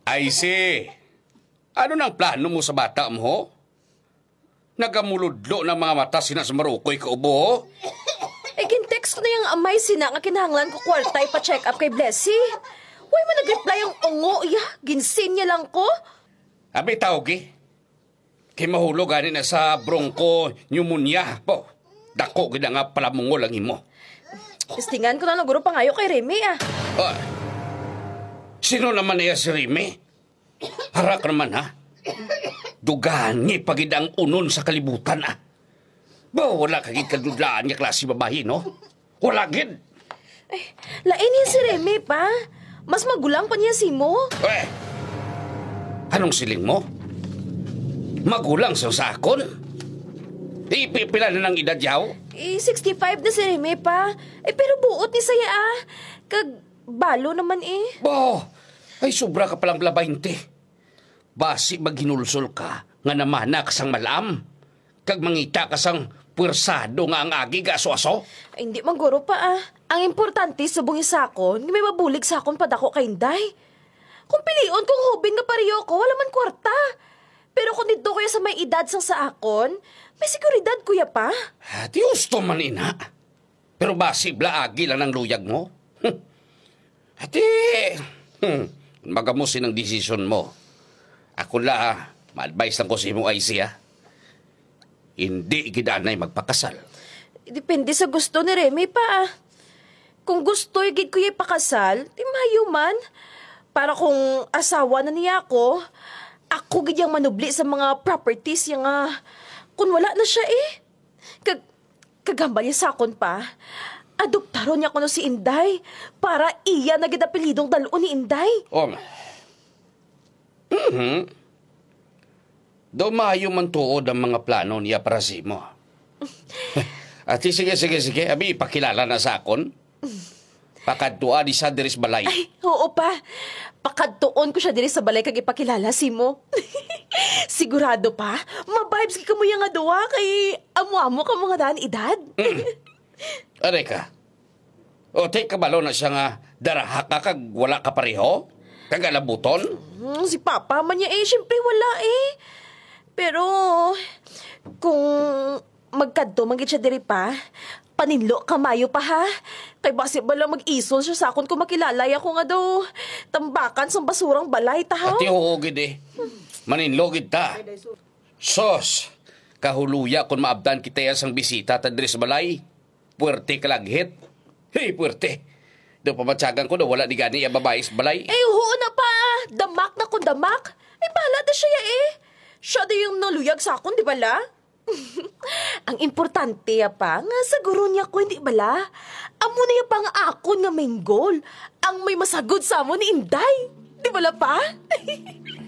Ay si, ano nang plano mo sa bata mo, ho? Nagamuludlo ng mga mata sina sa marukoy ka ubo, ho? Gintext ko na yung amay sina nga kinahanglan ko kwarta ipa-check up kay Blessy. Huwag mo nag-reply ang ungo, ginsin niya lang ko. Abi tawag kay mahulog gani na sa bronco pneumonia po. Dako gina nga pala mungol ang imo. Istingan ko na lang guro pangayo kay Remy, Ah, sino naman niya si Remy? Harak naman, ha? Dugani pagid ang unon sa kalibutan, Ba, wala kagid kadudlaan niya klase babae, no? Wala gid. Ay, lain yan si Remy, pa. Mas magulang pa niya si mo. Anong siling mo? Magulang sa sakon? Ipipila na ng edad yaw? 65 na si Remy, pa. Pero buot ni saya, Kag balo naman, Bo, ay sobra ka palang bala 20. Basi maghinulsol ka nga namana kasang malam. Kag mangita kasang puwersado nga ang agi ga aso-aso. Ay, hindi man guro pa, Ang importante sa bungi sakon, may mabulig sakon padako kay Inday. Kung pilion kung hubin nga pariyo ko, wala man kwarta. Pero kung dito kuya sa may edad sang sa akon, may seguridad kuya pa. Di gusto man ina. Pero basi blaagi lang ang luyag mo. Ati, magamusin ang desisyon mo. Ako ma-advise lang ko sa imong IC, Hindi gidanay magpakasal. Depende sa gusto ni Remy pa, Kung gusto gid kuya pakasal, di mayo man. Para kung asawa na niya ako gid yang manubli sa mga properties yang kung wala na siya Kagambal niya sakon pa. Adoptaron niya ko no si Inday para iya na gid apelidong dalo ni Inday. Dumayo man tuod ang mga plano niya para sa mo. At sige. Abi, ipakilala na sa akon. Pakadtua di sa diris balay. Ay, oo pa. Pakadtuon ko siya diri sa balay kag ipakilala si mo. Sigurado pa, mabibes ka mo yung nga duwa kay amo-amo ka mga daan edad. Aray ka. O, take kabalo na siya nga daraha ka kag wala ka pareho? Kag alabuton? Si Papa man niya syempre wala Pero, kung magkadto manggit siya diri pa, paninlo kamayo pa ha. Kay basi bala mag-isol siya sa akon kung makilalay ako nga daw tambakan sa basurang balay ta ha. Ati huugid Maninlogid ta. Sos, kahuluya kung maabdan kita sang bisita ta diri sa balay. Puwerte kalaghit. Hey, puwerte. Daw pamatsagan ko na wala ni gani ang babae sa balay. Oo na pa. Damak na kung damak. Bahala na siya Siya di yung naluyag sa akon, di bala? Ang importante pa, nga siguro niya ko, hindi bala? Amo na yung pang akon nga main goal. Ang may masagod sa amo ni Inday. Di bala pa?